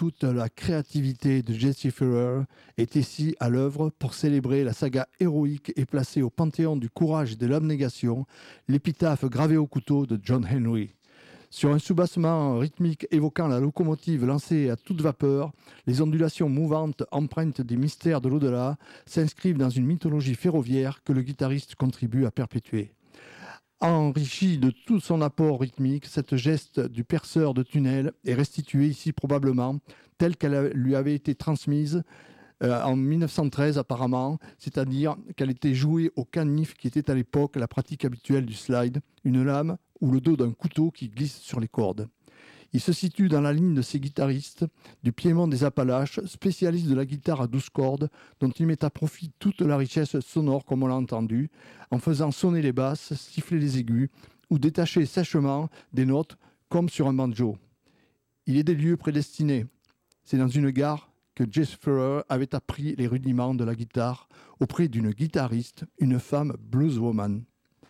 toute la créativité de Jesse Ferrer est ici à l'œuvre pour célébrer la saga héroïque et placer au panthéon du courage et de l'abnégation l'épitaphe gravée au couteau de John Henry. Sur un soubassement rythmique évoquant la locomotive lancée à toute vapeur, les ondulations mouvantes empreintes des mystères de l'au-delà s'inscrivent dans une mythologie ferroviaire que le guitariste contribue à perpétuer. Enrichie de tout son apport rythmique, cette geste du perceur de tunnel est restituée ici probablement telle qu'elle lui avait été transmise en 1913 apparemment, c'est-à-dire qu'elle était jouée au canif qui était à l'époque la pratique habituelle du slide, une lame ou le dos d'un couteau qui glisse sur les cordes. Il se situe dans la ligne de ces guitaristes du Piémont des Appalaches, spécialistes de la guitare à 12 cordes, dont il met à profit toute la richesse sonore, comme on l'a entendu, en faisant sonner les basses, siffler les aigus, ou détacher sèchement des notes, comme sur un banjo. Il est des lieux prédestinés. C'est dans une gare que Jesse Ferrer avait appris les rudiments de la guitare auprès d'une guitariste, une femme blueswoman.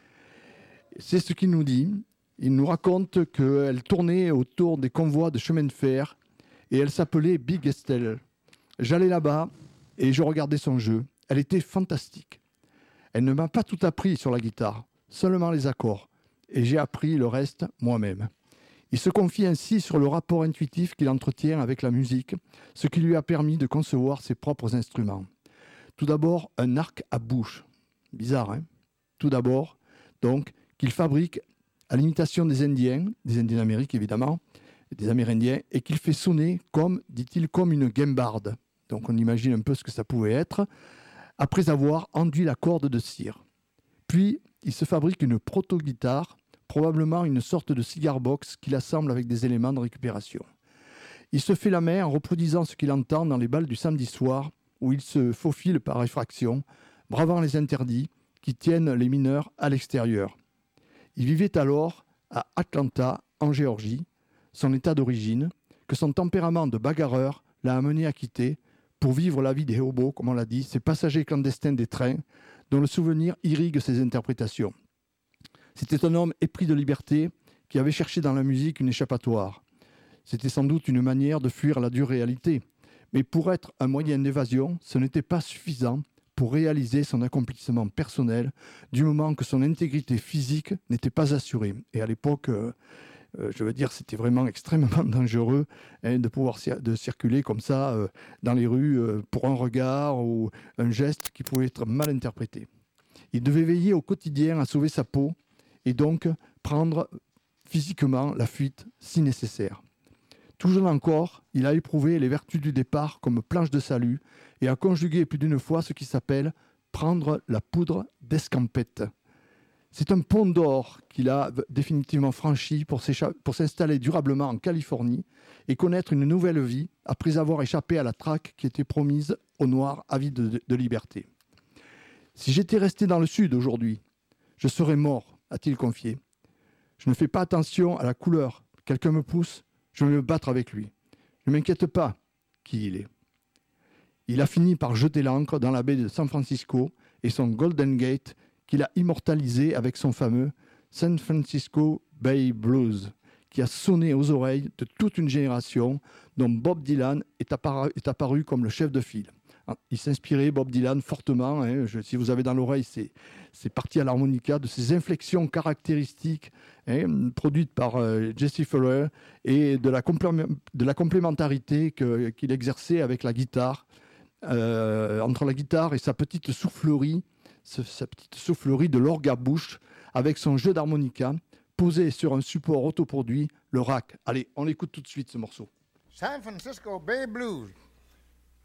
C'est ce qu'il nous dit. Il nous raconte qu'elle tournait autour des convois de chemin de fer et elle s'appelait Big Estelle. J'allais là-bas et je regardais son jeu. Elle était fantastique. Elle ne m'a pas tout appris sur la guitare, seulement les accords. Et j'ai appris le reste moi-même. Il se confie ainsi sur le rapport intuitif qu'il entretient avec la musique, ce qui lui a permis de concevoir ses propres instruments. Tout d'abord, un arc à bouche. Bizarre, hein ? Tout d'abord, donc, qu'il fabrique à l'imitation des Indiens d'Amérique évidemment, des Amérindiens, et qu'il fait sonner comme, dit-il, comme une guimbarde. Donc on imagine un peu ce que ça pouvait être, après avoir enduit la corde de cire. Puis, il se fabrique une proto-guitare, probablement une sorte de cigar box qu'il assemble avec des éléments de récupération. Il se fait la main en reproduisant ce qu'il entend dans les bals du samedi soir, où il se faufile par effraction, bravant les interdits qui tiennent les mineurs à l'extérieur. Il vivait alors à Atlanta, en Géorgie, son état d'origine, que son tempérament de bagarreur l'a amené à quitter pour vivre la vie des hobos, comme on l'a dit, ces passagers clandestins des trains, dont le souvenir irrigue ses interprétations. C'était un homme épris de liberté qui avait cherché dans la musique une échappatoire. C'était sans doute une manière de fuir la dure réalité. Mais pour être un moyen d'évasion, ce n'était pas suffisant pour réaliser son accomplissement personnel, du moment que son intégrité physique n'était pas assurée. Et à l'époque, je veux dire, c'était vraiment extrêmement dangereux de pouvoir de circuler comme ça dans les rues pour un regard ou un geste qui pouvait être mal interprété. Il devait veiller au quotidien à sauver sa peau et donc prendre physiquement la fuite si nécessaire. Tout jeune encore, il a éprouvé les vertus du départ comme planche de salut et a conjugué plus d'une fois ce qui s'appelle prendre la poudre d'escampette. C'est un pont d'or qu'il a définitivement franchi pour s'installer durablement en Californie et connaître une nouvelle vie après avoir échappé à la traque qui était promise aux Noirs avides de liberté. « Si j'étais resté dans le Sud aujourd'hui, je serais mort », a-t-il confié. « Je ne fais pas attention à la couleur. Quelqu'un me pousse, je vais me battre avec lui. Ne m'inquiète pas qui il est. » Il a fini par jeter l'ancre dans la baie de San Francisco et son Golden Gate qu'il a immortalisé avec son fameux San Francisco Bay Blues, qui a sonné aux oreilles de toute une génération dont Bob Dylan est apparu comme le chef de file. Il s'inspirait, Bob Dylan, fortement, si vous avez dans l'oreille, c'est parti à l'harmonica, de ces inflexions caractéristiques produites par Jesse Ferrer et de la complémentarité qu'il exerçait avec la guitare, entre la guitare et sa petite soufflerie de l'orgue à bouche, avec son jeu d'harmonica, posé sur un support autoproduit, le rack. Allez, on l'écoute tout de suite ce morceau. San Francisco Bay Blues.